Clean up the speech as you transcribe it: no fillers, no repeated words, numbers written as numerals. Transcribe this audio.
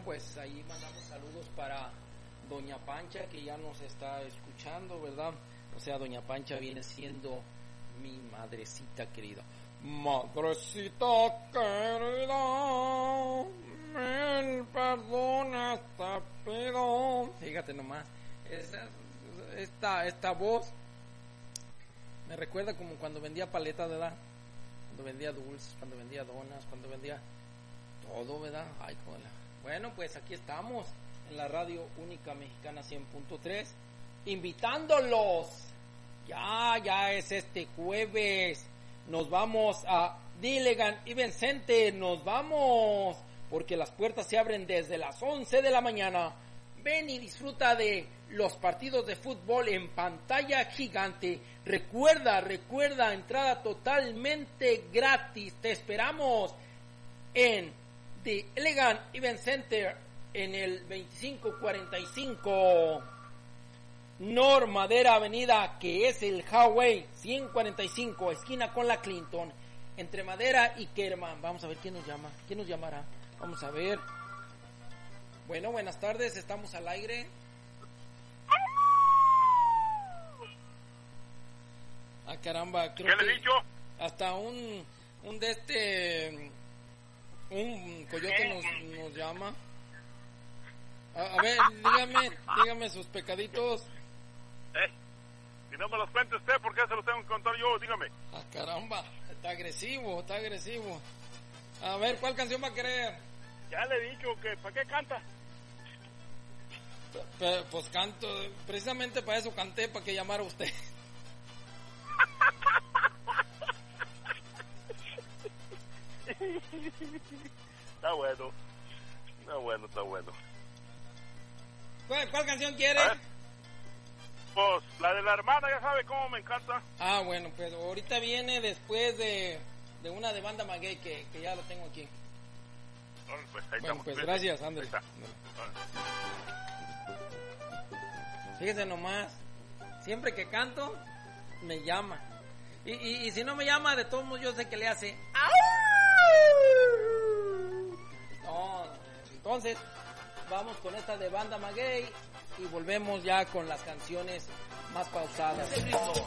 pues ahí mandamos saludos para Doña Pancha, que ya nos está escuchando, ¿verdad? O sea, Doña Pancha viene siendo mi madrecita querida. Madrecita querida, mil perdones te pido. Fíjate nomás, esta voz me recuerda como cuando vendía paletas, ¿verdad? Cuando vendía dulces, cuando vendía donas, cuando vendía todo, ¿verdad? Ay, cola. Bueno, pues aquí estamos en la radio única mexicana 100.3, invitándolos. Ya es este jueves. Nos vamos a Diligan y Vicente, nos vamos, porque las puertas se abren desde las 11 de la mañana. Ven y disfruta de los partidos de fútbol en pantalla gigante. Recuerda, entrada totalmente gratis. Te esperamos en The Elegant Event Center en el 2545 North Madera Avenida, que es el Highway 145, esquina con la Clinton, entre Madera y Kerman. Vamos a ver quién nos llama, quién nos llamará. Vamos a ver. Bueno, buenas tardes, estamos al aire. Ah, caramba, creo ¿Qué le he dicho? Hasta un coyote nos llama. A ver, dígame sus pecaditos. Si no me los cuenta usted, ¿por qué se los tengo que contar yo? Dígame. Ah, caramba, está agresivo. A ver, ¿cuál canción va a querer? Ya le he dicho que, ¿para qué canta? Pues canto, precisamente para eso canté, para que llamara usted. Está bueno. ¿Cuál canción quiere? Pues la de la hermana, ya sabe cómo me encanta. Ah, bueno, pues ahorita viene después de una de Banda Maguey que ya la tengo aquí. Pues, bueno, pues gracias, Andrés. Fíjese nomás, siempre que canto me llama, y si no me llama, de todos modos yo sé que le hace ¡au! No, entonces vamos con esta de Banda Maguey y volvemos ya con las canciones más pausadas.